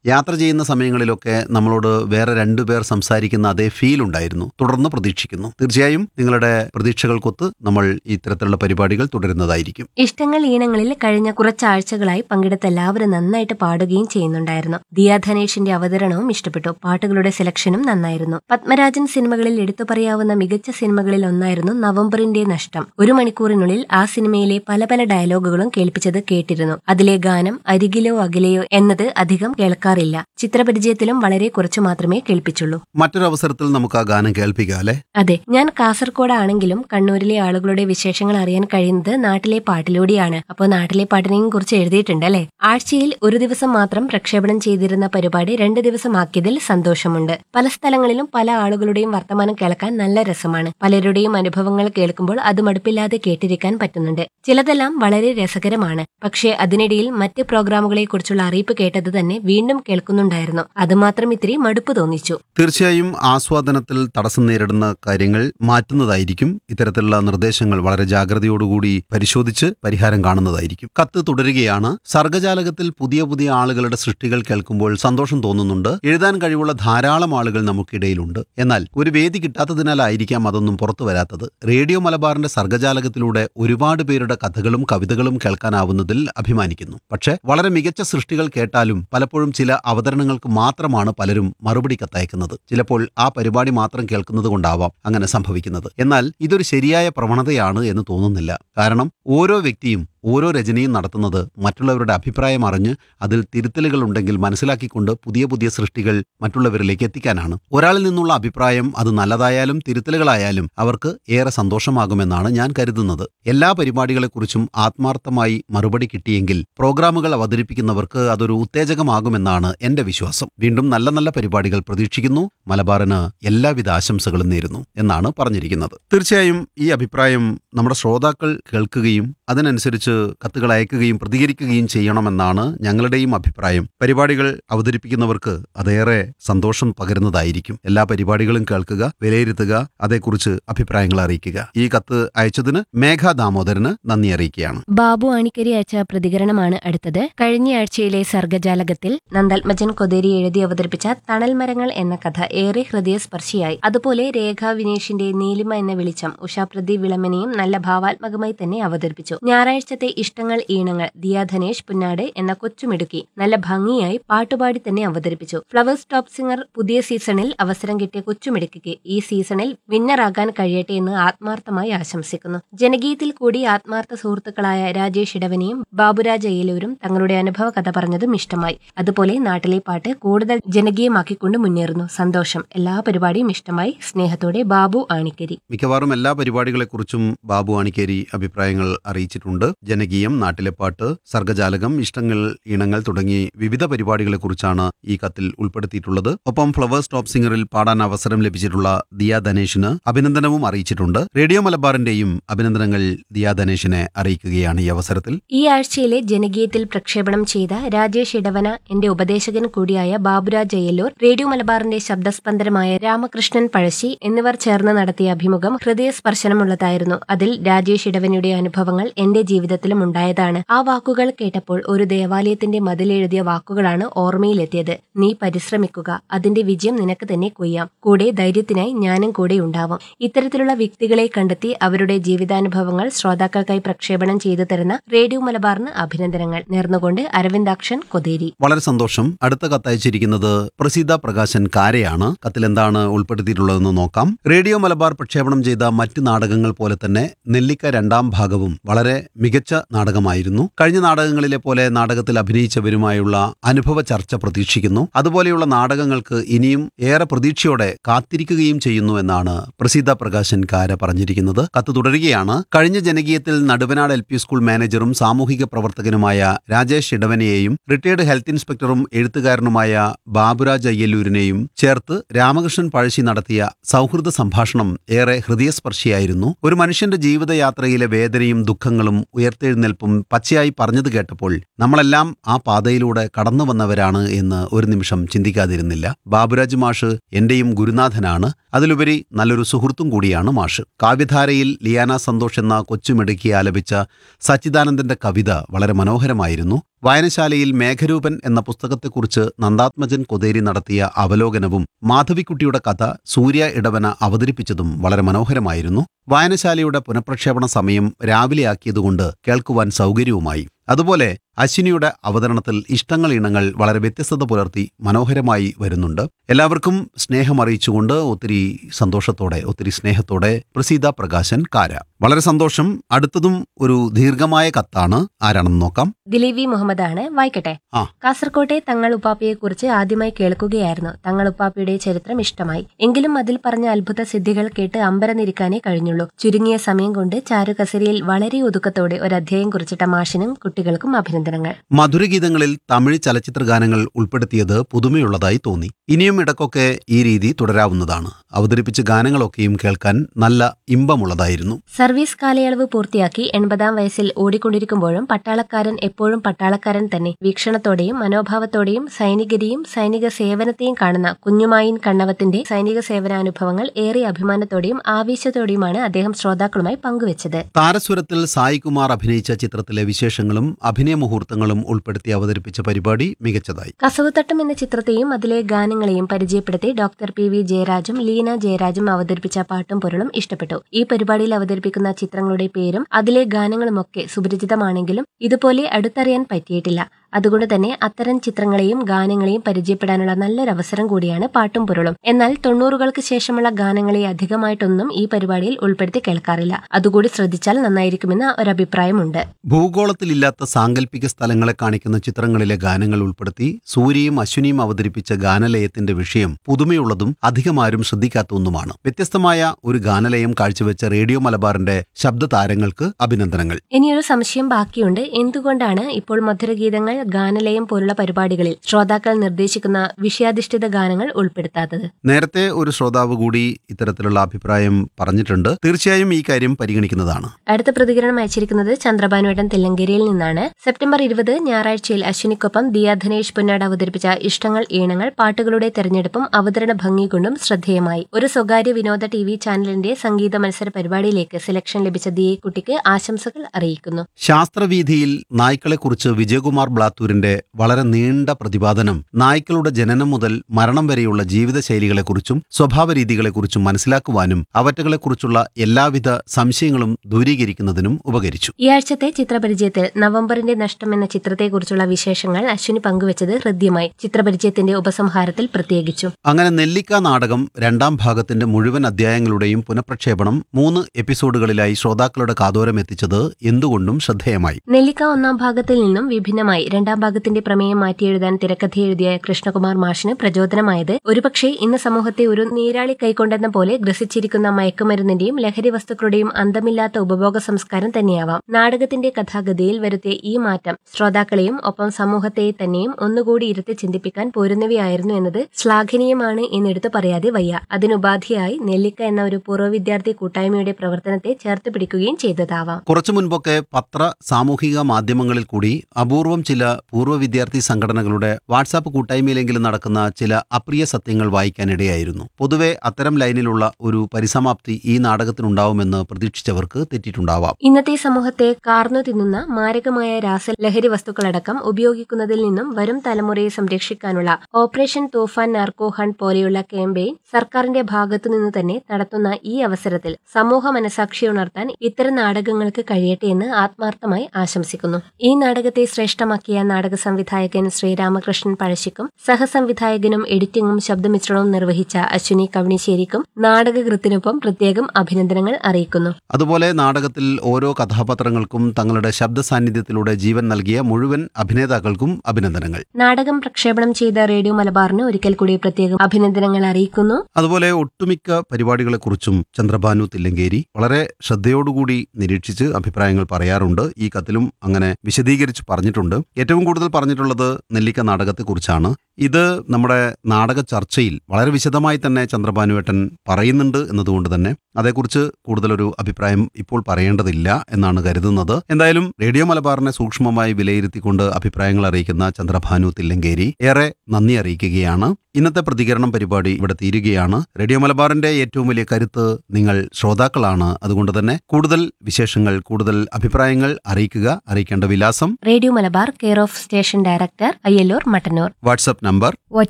യാത്ര ചെയ്യുന്ന സമയങ്ങളിലൊക്കെ നമ്മളോട് വേറെ രണ്ടുപേർ സംസാരിക്കുന്ന അതേ ഫീൽ ഉണ്ടായിരുന്നു. തുടർന്ന് പ്രതീക്ഷിക്കുന്നു. തീർച്ചയായും നിങ്ങളുടെ പ്രതീക്ഷകൾക്കൊത്ത് നമ്മൾ ഇത്തരത്തിലുള്ള പരിപാടികൾ തുടരുന്നതായിരിക്കും. ഇഷ്ടങ്ങൾ ഈണങ്ങളിൽ കഴിഞ്ഞ കുറച്ചാഴ്ചകളായി പങ്കെടുത്ത എല്ലാവരും നന്നായിട്ട് പാടുകയും ചെയ്യുന്നുണ്ടായിരുന്നു. ദിയ ധനേഷിന്റെ അവതരണവും ഇഷ്ടപ്പെട്ടു. പാട്ടുകളുടെ സെലക്ഷനും നന്നായിരുന്നു. പത്മരാജൻ സിനിമകളിൽ എടുത്തു പറയാവുന്ന മികച്ച സിനിമകളിൽ ഒന്നായിരുന്നു നവംബറിന്റെ നഷ്ടം. 1 മണിക്കൂറിനുള്ളിൽ ആ സിനിമയിലെ പല പല ഡയലോഗുകളും കേൾപ്പിച്ചത് കേട്ടിരുന്നു. അതിലെ ഗാനം അരികിലോ അകലെയോ എന്നത് അധികം കേൾക്കാറില്ല. ചിത്രപരിചയത്തിലും വളരെ കുറച്ചു മാത്രമേ കേൾപ്പിച്ചുള്ളൂ. മറ്റൊരു അവസരത്തിൽ നമുക്ക് ആ ഗാനം കേൾപ്പിക്കാം അല്ലേ? അതെ, ഞാൻ കാസർഗോഡ് ആണെങ്കിലും കണ്ണൂരിലെ ആളുകളുടെ വിശേഷങ്ങൾ അറിയാൻ കഴിയുന്നത് നാട്ടിലെ പാട്ടിലൂടെയാണ്. അപ്പോൾ നാട്ടിലെ പാട്ടിനെയും കുറിച്ച് എഴുതിയിട്ടുണ്ടല്ലേ? ആഴ്ചയിൽ ഒരു ദിവസം മാത്രം പ്രക്ഷേപണം ചെയ്തിരുന്ന പരിപാടി 2 ദിവസമാക്കിയതിൽ സന്തോഷമുണ്ട്. പല സ്ഥലങ്ങളിലും പല ആളുകളുടെയും വർത്തമാനം കേൾക്കാൻ നല്ല രസമാണ്. പലരുടെയും അനുഭവങ്ങൾ കേൾക്കുമ്പോൾ അത് മടുപ്പില്ലാതെ കേട്ടിരിക്കാൻ പറ്റുന്നുണ്ട്. ചിലതെല്ലാം വളരെ രസകരമാണ്. പക്ഷേ അതിനിടയിൽ മറ്റ് പ്രോഗ്രാമുകളെ കുറിച്ചുള്ള അറിയിപ്പ് കേട്ടത് തന്നെ വീണ്ടും കേൾക്കുന്നുണ്ടായിരുന്നു. അതുമാത്രം ഇത്തിരി മടുപ്പ് തോന്നിച്ചു. തീർച്ചയായും ആസ്വാദനത്തിൽ തടസ്സം നേരിടുന്ന കാര്യങ്ങൾ മാറ്റുന്നതായിരിക്കും. ഇത്തരത്തിലുള്ള നിർദ്ദേശങ്ങൾ വളരെ ജാഗ്രതയോടുകൂടി പരിശോധിച്ച് പരിഹാരം കാണുന്നതായിരിക്കും. കത്ത് തുടരുകയാണ്. സർഗജാലകത്തിൽ പുതിയ പുതിയ ആളുകളുടെ സൃഷ്ടികൾ കേൾക്കുമ്പോൾ സന്തോഷം തോന്നുന്നുണ്ട്. എഴുതാൻ കഴിവുള്ള ധാരാളം ആളുകൾ നമുക്കിടയിലുണ്ട്. എന്നാൽ ഒരു വേദി കിട്ടാത്തതിനാലായിരിക്കാം അതൊന്നും പുറത്തു വരാത്തത്. റേഡിയോ മലബാറിന്റെ സർഗജാലകത്തിലൂടെ ഒരുപാട് പേരുടെ കഥകളും കവിതകളും കേൾക്കാനാവുന്നതിൽ അഭിമാനിക്കുന്നു. പക്ഷേ വളരെ മികച്ച സൃഷ്ടികൾ കേട്ടാലും പലപ്പോഴും ചില അവതരണങ്ങൾക്ക് മാത്രമാണ് പലരും മറുപടി കത്തയക്കുന്നത്. ചിലപ്പോൾ ആ പരിപാടി മാത്രം കേൾക്കുന്നത് കൊണ്ടാവാം അങ്ങനെ സംഭവിക്കുന്നത്. എന്നാൽ ഇതൊരു ശരിയായ പ്രവണതയാണ് എന്ന് തോന്നുന്നില്ല. കാരണം ഓരോ വ്യക്തിയും ഓരോ രചനയും നടത്തുന്നത് മറ്റുള്ളവരുടെ അഭിപ്രായം അറിഞ്ഞ് അതിൽ തിരുത്തലുകൾ ഉണ്ടെങ്കിൽ മനസ്സിലാക്കിക്കൊണ്ട് പുതിയ പുതിയ സൃഷ്ടികൾ മറ്റുള്ളവരിലേക്ക് എത്തിക്കാനാണ്. ഒരാളിൽ നിന്നുള്ള അഭിപ്രായം അത് നല്ലതായാലും തിരുത്തലുകളായാലും അവർക്ക് ഏറെ സന്തോഷമാകുമെന്നാണ് ഞാൻ കരുതുന്നത്. എല്ലാ പരിപാടികളെക്കുറിച്ചും ആത്മാർത്ഥമായി മറുപടി കിട്ടിയെങ്കിൽ പ്രോഗ്രാമുകൾ അവതരിപ്പിക്കുന്നവർക്ക് അതൊരു ഉത്തേജകമാകുമെന്നാണ് എന്റെ വിശ്വാസം. വീണ്ടും നല്ല നല്ല പരിപാടികൾ പ്രതീക്ഷിക്കുന്നു. മലബാറിന് എല്ലാവിധ ആശംസകളും നേരുന്നു എന്നാണ് പറഞ്ഞിരിക്കുന്നത്. തീർച്ചയായും ഈ അഭിപ്രായം നമ്മുടെ ശ്രോതാക്കൾ കേൾക്കുകയും അതിനനുസരിച്ച് കത്തുകൾ അയക്കുകയും പ്രതികരിക്കുകയും ചെയ്യണമെന്നാണ് ഞങ്ങളുടെയും അഭിപ്രായം. പരിപാടികൾ അവതരിപ്പിക്കുന്നവർക്ക് അതേറെ സന്തോഷം പകരുന്നതായിരിക്കും. എല്ലാ പരിപാടികളും കേൾക്കുക, വിലയിരുത്തുക, അതേക്കുറിച്ച് അഭിപ്രായങ്ങൾ അറിയിക്കുക. ഈ കത്ത് അയച്ചതിന് മേഘ ദാമോദരന് നന്ദി അറിയിക്കുകയാണ്. ബാബു ആണിക്കരി അയച്ച പ്രതികരണമാണ് അടുത്തത്. കഴിഞ്ഞയാഴ്ചയിലെ സർഗജാലകത്തിൽ നന്ദാത്മജൻ കൊതേരി എഴുതി അവതരിപ്പിച്ച തണൽ മരങ്ങൾ എന്ന കഥ ഏറെ ഹൃദയസ്പർശിയായി. അതുപോലെ രേഖ വിനേഷിന്റെ നീലിമ എന്ന വെളിച്ചം ഉഷാപ്രതി വിളമനെയും നല്ല ഭാവാത്മകമായി തന്നെ അവതരിപ്പിച്ചു. ഞായറാഴ്ചത്തെ ഇഷ്ടങ്ങൾ ഈണങ്ങൾ ദിയ ധനേഷ് പുന്നാട് എന്ന കൊച്ചുമിടുക്കി നല്ല ഭംഗിയായി പാട്ടുപാടി തന്നെ അവതരിപ്പിച്ചു. ഫ്ലവേഴ്സ് ടോപ്പ് സിംഗർ പുതിയ സീസണിൽ അവസരം കിട്ടിയ കൊച്ചുമിടുക്കിക്ക് ഈ സീസണിൽ വിന്നറാകാൻ കഴിയട്ടെ എന്ന് ആത്മാർത്ഥമായി ആശംസിക്കുന്നു. ജനഗീയത്തിൽ കൂടി ആത്മാർത്ഥ സുഹൃത്തുക്കളായ രാജേഷ് ഇടവനെയും ബാബുരാജ് അയ്യലൂരും തങ്ങളുടെ അനുഭവ കഥ പറഞ്ഞതും ഇഷ്ടമായി. അതുപോലെ നാട്ടിലെ പാട്ട് കൂടുതൽ ജനകീയമാക്കിക്കൊണ്ട് മുന്നേറുന്നു. സന്തോഷം. എല്ലാ പരിപാടിയും ഇഷ്ടമായി. സ്നേഹത്തോടെ ബാബു ആണിക്കരി. മിക്കവാറും എല്ലാ പരിപാടികളെക്കുറിച്ചും ബാബു ആണിക്കരി അഭിപ്രായങ്ങൾ അറിയിച്ചിട്ടുണ്ട്. ജനകീയം, നാട്ടിലെ പാട്ട്, സർഗജാലകം, ഇഷ്ടങ്ങൾ ഈണങ്ങൾ തുടങ്ങി വിവിധ പരിപാടികളെക്കുറിച്ചാണ് ഈ കത്തിൽ ഉൾപ്പെടുത്തിയിട്ടുള്ളത്. ഒപ്പം ഫ്ലവേഴ്സ് ടോപ്പ് സിംഗറിൽ പാടാൻ അവസരം ലഭിച്ചിട്ടുള്ള ദിയ ധനേഷിന് അഭിനന്ദനവും അറിയിച്ചിട്ടുണ്ട്. റേഡിയോ മലബാറിന്റെയും അഭിനന്ദനങ്ങൾ ദിയ ധനേഷിനെ അറിയിക്കുകയാണ് ഈ അവസരത്തിൽ. ഈ ആഴ്ചയിലെ ജനകീയത്തിൽ പ്രക്ഷേപണം ചെയ്ത രാജേഷ് ഇടവന എന്റെ ഉപദേശകൻ കൂടിയായ ബാബുരാജ് അയ്യലൂർ, റേഡിയോ മലബാറിന്റെ ശബ്ദസ്പന്ദനമായ രാമകൃഷ്ണൻ പഴശ്ശി എന്നിവർ ചേർന്ന് നടത്തിയ അഭിമുഖം ഹൃദയസ്പർശനമുള്ളതായിരുന്നു. അതിൽ രാജേഷ് ഇടവനയുടെ അനുഭവങ്ങൾ എന്റെ ജീവിതത്തിലും ഉണ്ടായതാണ്. ആ വാക്കുകൾ കേട്ടപ്പോൾ ഒരു ദേവാലയത്തിന്റെ മതിലെഴുതിയ വാക്കുകളാണ് ഓർമ്മയിലെത്തിയത്. നീ പരിശ്രമിക്കുക, അതിന്റെ വിജയം നിനക്ക് തന്നെ കൊയ്യാം. കൂടെ ധൈര്യത്തിനായി ഞാനും കൂടെ ഉണ്ടാവും. ഇത്തരത്തിലുള്ള വ്യക്തികളെ കണ്ടെത്തി അവരുടെ ജീവിതാനുഭവങ്ങൾ ശ്രോതാക്കൾക്കായി പ്രക്ഷേപണം ചെയ്തു തരുന്ന റേഡിയോ മലബാറിന് അഭിനന്ദനങ്ങൾ നേർന്നുകൊണ്ട് അരവിന്ദാക്ഷൻ കൊതേരി. വളരെ സന്തോഷം. അടുത്ത കത്തയച്ചിരിക്കുന്നത് പ്രസീത പ്രകാശൻ കാരയാണ്. കത്തിൽ എന്താണ് ഉൾപ്പെടുത്തിയിട്ടുള്ളതെന്ന് നോക്കാം. റേഡിയോ മലബാർ പ്രക്ഷേപണം ചെയ്ത മറ്റ് നാടകങ്ങൾ പോലെ തന്നെ നെല്ലിക്ക 2ാം ഭാഗവും വളരെ മികച്ച നാടകമായിരുന്നു. കഴിഞ്ഞ നാടകങ്ങളിലെ പോലെ നാടകത്തിൽ അഭിനയിച്ചവരുമായുള്ള അനുഭവ ചർച്ച പ്രതീക്ഷിക്കുന്നു. അതുപോലെയുള്ള നാടകങ്ങൾക്ക് ഇനിയും ഏറെ പ്രതീക്ഷയോടെ കാത്തിരിക്കുകയും ചെയ്യുന്നു എന്നാണ് പ്രസീത പ്രകാശൻ കാര പറഞ്ഞിരിക്കുന്നത്. കത്ത് തുടരുകയാണ്. കഴിഞ്ഞ ജനകീയത്തിൽ നടുവനാട് LP സ്കൂൾ മാനേജറും സാമൂഹിക പ്രവർത്തകനുമായ രാജേഷ് ഇടവനെയും റിട്ടയർഡ് ഹെൽത്ത് ഇൻസ്പെക്ടറും എഴുത്തുകാരനുമായ ബാബുരാജ് അയ്യലൂരിനെയും ചേർത്ത് രാമകൃഷ്ണൻ പഴശ്ശി നടത്തിയ സൗഹൃദ സംഭാഷണം ഏറെ ഹൃദയസ്പർശിയായിരുന്നു. ഒരു മനുഷ്യന്റെ ജീവിതയാത്രയിലെ വേദനയും ദുഃഖങ്ങളും ഉയർത്തെഴുന്നേൽപ്പും പച്ചയായി പറഞ്ഞത് കേട്ടപ്പോൾ നമ്മളെല്ലാം ആ പാതയിലൂടെ കടന്നു വന്നവരാണ് എന്ന് ഒരു നിമിഷം ചിന്തിക്കാതിരുന്നില്ല. ബാബുരാജ് മാഷ് എന്റെയും ഗുരുനാഥനാണ്. അതിലുപരി നല്ലൊരു സുഹൃത്തും കൂടിയാണ് മാഷ്. കാവ്യധാരയിൽ ലിയാന സന്തോഷ് എന്ന കൊച്ചുമിടുക്കി ആലപിച്ച സച്ചിദാനന്ദന്റെ കവിത വളരെ മനോഹരമായിരുന്നു. വായനശാലയിൽ മേഘരൂപൻ എന്ന പുസ്തകത്തെക്കുറിച്ച് നന്ദാത്മജൻ കൊതേരി നടത്തിയ അവലോകനവും മാധവിക്കുട്ടിയുടെ കഥ സൂര്യ ഇടവന അവതരിപ്പിച്ചതും വളരെ മനോഹരമായിരുന്നു. വായനശാലയുടെ പുനഃപ്രക്ഷേപണ സമയം രാവിലെയാക്കിയതുകൊണ്ട് കേൾക്കുവാൻ സൗകര്യവുമായി. അതുപോലെ അശ്വിനിയുടെ അവതരണത്തിൽ ഇഷ്ടങ്ങൾ ഇണങ്ങൾ വളരെ വ്യത്യസ്തത പുലർത്തി മനോഹരമായി വരുന്നുണ്ട്. എല്ലാവർക്കും സ്നേഹമറിയിച്ചുകൊണ്ട് ഒത്തിരി സന്തോഷത്തോടെ ഒത്തിരി സ്നേഹത്തോടെ പ്രസീത പ്രകാശൻ കാര. വളരെ സന്തോഷം. അടുത്തതും ഒരു ദീർഘമായ കത്താണ്. ആരാണെന്ന് നോക്കാം. ദിലീപ് വി മുഹമ്മദ് ആണ്. വായിക്കട്ടെ. കാസർകോട്ടെ തങ്ങൾ ഉപ്പാപ്പയെ കുറിച്ച് ആദ്യമായി കേൾക്കുകയായിരുന്നു. തങ്ങൾ ഉപ്പാപ്പയുടെ ചരിത്രം ഇഷ്ടമായി. എങ്കിലും അതിൽ പറഞ്ഞ അത്ഭുത സിദ്ധികൾ കേട്ട് അമ്പരന്നിരിക്കാനേ കഴിഞ്ഞുള്ളൂ. ചുരുങ്ങിയ സമയം കൊണ്ട് ചാരുകസരിയിൽ വളരെ ഒതുക്കത്തോടെ ഒരധ്യായം കുറിച്ചിട്ട മാഷിനും കുട്ടികൾക്കും അഭിനന്ദനങ്ങൾ. മധുരഗീതങ്ങളിൽ തമിഴ് ചലച്ചിത്ര ഗാനങ്ങൾ ഉൾപ്പെടുത്തിയത് പുതുമയുള്ളതായി തോന്നി. ഇനിയും ഇടക്കൊക്കെ ഈ രീതി തുടരാവുന്നതാണ്. അവതരിപ്പിച്ച ഗാനങ്ങളൊക്കെയും കേൾക്കാൻ നല്ല ഇമ്പമുള്ളതായിരുന്നു. സർവീസ് കാലയളവ് പൂർത്തിയാക്കി 80-ാം വയസ്സിൽ ഓടിക്കൊണ്ടിരിക്കുമ്പോഴും പട്ടാളക്കാരൻ എപ്പോഴും പട്ടാളക്കാരൻ തന്നെ. വീക്ഷണത്തോടെയും മനോഭാവത്തോടെയും സൈനികരെയും സൈനിക സേവനത്തെയും കാണുന്ന കുഞ്ഞുമായിൻ കണ്ണവത്തിന്റെ സൈനിക സേവനാനുഭവങ്ങൾ ഏറെ അഭിമാനത്തോടെയും ആവേശത്തോടെയുമാണ് അദ്ദേഹം ശ്രോതാക്കളുമായി പങ്കുവച്ചത്. താരസ്വരത്തിൽ സായികുമാർ അഭിനയിച്ച ചിത്രത്തിലെ വിശേഷങ്ങളും അഭിനയ മുഹൂർത്തങ്ങളും ഉൾപ്പെടുത്തി അവതരിപ്പിച്ച പരിപാടി മികച്ചതായി. കസവുതട്ടം എന്ന ചിത്രത്തെയും അതിലെ ഗാനങ്ങളെയും പരിചയപ്പെടുത്തി ഡോക്ടർ പി.വി. ജയരാജും ലീന ജയരാജും അവതരിപ്പിച്ച പാട്ടും പൊരുളും ഇഷ്ടപ്പെട്ടു. ഈ പരിപാടിയിൽ അവതരിപ്പിക്കുന്ന ചിത്രങ്ങളുടെ പേരും അതിലെ ഗാനങ്ങളുമൊക്കെ സുപരിചിതമാണെങ്കിലും ഇതുപോലെ അടുത്തറിയാൻ പറ്റിയിട്ടില്ല. അതുകൊണ്ട് തന്നെ അത്തരം ചിത്രങ്ങളെയും ഗാനങ്ങളെയും പരിചയപ്പെടാനുള്ള നല്ലൊരവസരം കൂടിയാണ് പാട്ടും പൊരുളും. എന്നാൽ 90-കൾക്ക് ശേഷമുള്ള ഗാനങ്ങളെ അധികമായിട്ടൊന്നും ഈ പരിപാടിയിൽ ഉൾപ്പെടുത്തി കേൾക്കാറില്ല. അതുകൂടി ശ്രദ്ധിച്ചാൽ നന്നായിരിക്കുമെന്ന ഒരഭിപ്രായമുണ്ട്. ഭൂഗോളത്തിലില്ലാത്ത സാങ്കല്പിക സ്ഥലങ്ങളെ കാണിക്കുന്ന ചിത്രങ്ങളിലെ ഗാനങ്ങൾ ഉൾപ്പെടുത്തി സൂര്യയും അശ്വിനിയും അവതരിപ്പിച്ച ഗാനലയത്തിന്റെ വിഷയം പുതുമയുള്ളതും അധികമാരും ശ്രദ്ധിക്കാത്ത ഒന്നുമാണ്. വ്യത്യസ്തമായ ഒരു ഗാനലയം കാഴ്ചവെച്ച റേഡിയോ മലബാറിന്റെ ശബ്ദതാരങ്ങൾക്ക് അഭിനന്ദനങ്ങൾ. ഇനിയൊരു സംശയം ബാക്കിയുണ്ട്. എന്തുകൊണ്ടാണ് ഇപ്പോൾ മധുരഗീതങ്ങൾ ഗാനലയം പോലുള്ള പരിപാടികളിൽ ശ്രോതാക്കൾ നിർദ്ദേശിക്കുന്ന വിഷയാധിഷ്ഠിത ഗാനങ്ങൾ ഉൾപ്പെടുത്താത്തത്? നേരത്തെ ഒരു ശ്രോതാവ് കൂടി ഇത്തരത്തിലുള്ള അഭിപ്രായം പറഞ്ഞിട്ടുണ്ട്. തീർച്ചയായും ഈ കാര്യം പരിഗണിക്കുന്നതാണ്. അടുത്ത പ്രതികരണം അയച്ചിരിക്കുന്നത് ചന്ദ്രഭാനുവേട്ടൻ തെല്ലങ്കേരിയിൽ നിന്നാണ്. സെപ്റ്റംബർ 20 ഞായറാഴ്ചയിൽ അശ്വിനിക്കൊപ്പം ദിയ ധനേഷ് പുന്നാട് അവതരിപ്പിച്ച ഇഷ്ടങ്ങൾ ഈണങ്ങൾ പാട്ടുകളുടെ തെരഞ്ഞെടുപ്പും അവതരണ ഭംഗി കൊണ്ടും ശ്രദ്ധേയമായി. ഒരു സ്വകാര്യ വിനോദ TV ചാനലിന്റെ സംഗീത മത്സര പരിപാടിയിലേക്ക് സെലക്ഷൻ ലഭിച്ച ദിയക്കുട്ടിക്ക് ആശംസകൾ അറിയിക്കുന്നു. ശാസ്ത്രവീഥിയിൽ നായ്ക്കളെക്കുറിച്ച് വിജയകുമാർ ബ്ലാത്തൂരിന്റെ വളരെ നീണ്ട പ്രതിപാദനം നായ്ക്കളുടെ ജനനം മുതൽ മരണം വരെയുള്ള ജീവിതശൈലികളെക്കുറിച്ചും സ്വഭാവരീതികളെക്കുറിച്ചും മനസ്സിലാക്കുവാനും അവറ്റകളെക്കുറിച്ചുള്ള എല്ലാവിധ സംശയങ്ങളും ദൂരീകരിക്കുന്നതിനും ഉപകരിച്ചു. ഈ ആഴ്ചത്തെ ചിത്രപരിചയത്തിൽ നവംബറിന്റെ നഷ്ടം എന്ന ചിത്രത്തെക്കുറിച്ചുള്ള വിശേഷങ്ങൾ അശ്വിനി പങ്കുവച്ചത് ഹൃദ്യമായി. ചിത്രപരിചയത്തിന്റെ ഉപസംഹാരത്തിൽ പ്രത്യേകിച്ചു. അങ്ങനെ നെല്ലിക്ക നാടകം 2ാം ഭാഗത്തിന്റെ മുഴുവൻ അധ്യായങ്ങളുടെയും പുനഃപ്രക്ഷേപണം 3 എപ്പിസോഡുകളിലായി ശ്രോതാക്കളുടെ കാതോരം എത്തിച്ചത് എന്തുകൊണ്ടും ശ്രദ്ധേയമായി. നെല്ലിക്ക 1ാം ഭാഗത്തിൽ നിന്നും വിഭിന്നമായി 2ാം ഭാഗത്തിന്റെ പ്രമേയം മാറ്റിയെഴുതാൻ തിരക്കഥ എഴുതിയ കൃഷ്ണകുമാർ മാഷിന് പ്രചോദനമായത് ഒരുപക്ഷെ ഇന്ന് സമൂഹത്തെ ഒരു നീരാളി കൈക്കൊണ്ടെന്ന പോലെ ഗ്രസിച്ചിരിക്കുന്ന മയക്കുമരുന്നിന്റെയും ലഹരി വസ്തുക്കളുടെയും അന്തമില്ലാത്ത ഉപഭോഗ സംസ്കാരം തന്നെയാവാം. നാടകത്തിന്റെ കഥാഗതിയിൽ വരുത്തിയ ഈ മാറ്റം ശ്രോതാക്കളെയും ഒപ്പം സമൂഹത്തെ തന്നെയും ഒന്നുകൂടി ഇരുത്തി ചിന്തിപ്പിക്കാൻ പോരുന്നവയായിരുന്നു എന്നത് ശ്ലാഘനീയമാണ് എന്നെടുത്ത് പറയാതെ വയ്യ. അതിനുപാധിയായി നെല്ലിക്ക എന്ന ഒരു പൂർവ്വ വിദ്യാർത്ഥി കൂട്ടായ്മയുടെ പ്രവർത്തനത്തെ ചേർത്ത് പിടിക്കുകയും ചെയ്തതാവാം. കുറച്ചു മുൻപൊക്കെ സാമൂഹിക മാധ്യമങ്ങളിൽ കൂടി അപൂർവം ചില പൂർവ്വ വിദ്യാർത്ഥി സംഘടനകളുടെ വാട്സാപ്പ് കൂട്ടായ്മയിലെങ്കിലും നടക്കുന്ന ചില അപ്രിയ സത്യങ്ങൾ വായിക്കാനിടയായിരുന്നു. പൊതുവെ അത്തരം ലൈനിലുള്ള ഒരു പരിസമാപ്തി ഈ നാടകത്തിനുണ്ടാവുമെന്ന് പ്രതീക്ഷിച്ചവർക്ക് തെറ്റിയിട്ടുണ്ടാവാം. ഇന്നത്തെ സമൂഹത്തെ കാർന്നു തിന്നുന്ന മാരകമായ രാസലഹരി വസ്തുക്കളടക്കം ഉപയോഗിക്കുന്നതിൽ നിന്നും വരും തലമുറയെ സംരക്ഷിക്കാനുള്ള ഓപ്പറേഷൻ തൂഫാൻ നാർക്കോ ഹണ്ട് പോലെയുള്ള ക്യാമ്പയിൻ സർക്കാരിന്റെ ഭാഗത്തുനിന്ന് തന്നെ നടത്തുന്ന ഈ അവസരത്തിൽ സമൂഹ മനസാക്ഷി ഉണർത്താൻ ഇത്തരം നാടകങ്ങൾക്ക് കഴിയട്ടെ എന്ന് ആത്മാർത്ഥമായി ആശംസിക്കുന്നു. ഈ നാടകത്തെ ശ്രേഷ്ഠമാക്കിയ നാടക സംവിധായകൻ ശ്രീരാമകൃഷ്ണൻ പഴശ്ശിക്കും സഹസംവിധായകനും എഡിറ്റിംഗും ശബ്ദമിശ്രണവും നിർവഹിച്ച അശ്വിനി കവണിശ്ശേരിക്കും നാടകകൃത്തിനൊപ്പം പ്രത്യേകം അഭിനന്ദനങ്ങൾ അറിയിക്കുന്നു. അതുപോലെ നാടകത്തിൽ ഓരോ കഥാപാത്രങ്ങൾക്കും തങ്ങളുടെ ശബ്ദ സാന്നിധ്യത്തിലൂടെ ജീവൻ നൽകിയ മുഴുവൻ അഭിനേതാക്കൾക്കും അഭിനന്ദനങ്ങൾ. നാടകം പ്രക്ഷേപണം ചെയ്ത റേഡിയോ മലബാറിന് ഒരിക്കൽ കൂടി പ്രത്യേകം അഭിനന്ദനങ്ങൾ അറിയിക്കുന്നു. അതുപോലെ ഒട്ടുമിക്ക പരിപാടികളെക്കുറിച്ചും ചന്ദ്രഭാനു തില്ലങ്കേരി വളരെ ശ്രദ്ധയോടുകൂടി നിരീക്ഷിച്ച് അഭിപ്രായങ്ങൾ പറയാറുണ്ട്. ഈ കത്തിലും അങ്ങനെ വിശദീകരിച്ച് പറഞ്ഞിട്ടുണ്ട്. ഏറ്റവും കൂടുതൽ പറഞ്ഞിട്ടുള്ളത് നെല്ലിക്ക നാടകത്തെക്കുറിച്ചാണ്. ഇത് നമ്മുടെ നാടക ചർച്ചയിൽ വളരെ വിശദമായി തന്നെ ചന്ദ്രഭാനുവേട്ടൻ പറയുന്നുണ്ട് എന്നതുകൊണ്ട് തന്നെ അതേക്കുറിച്ച് കൂടുതലൊരു അഭിപ്രായം ഇപ്പോൾ പറയേണ്ടതില്ല എന്നാണ് കരുതുന്നത്. എന്തായാലും റേഡിയോ മലബാറിനെ സൂക്ഷ്മമായി വിലയിരുത്തിക്കൊണ്ട് അഭിപ്രായങ്ങൾ അറിയിക്കുന്ന ചന്ദ്രഭാനു തില്ലങ്കേരി ഏറെ നന്ദി അറിയിക്കുകയാണ്. ഇന്നത്തെ പ്രതികരണം പരിപാടി ഇവിടെ തീരുകയാണ്. റേഡിയോ മലബാറിന്റെ ഏറ്റവും വലിയ കരുത്ത് നിങ്ങൾ ശ്രോതാക്കളാണ്. അതുകൊണ്ട് തന്നെ കൂടുതൽ വിശേഷങ്ങൾ, കൂടുതൽ അഭിപ്രായങ്ങൾ അറിയിക്കേണ്ട വിലാസം radio Malabar, care of station director, Ayyallur, Mattannur. WhatsApp number